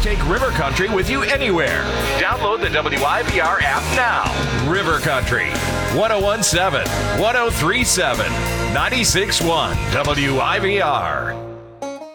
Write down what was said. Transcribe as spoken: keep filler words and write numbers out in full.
Take River Country with you anywhere. Download the W I B R app now. River Country, one oh one point seven, one oh three point seven, ninety-six point one W I B R.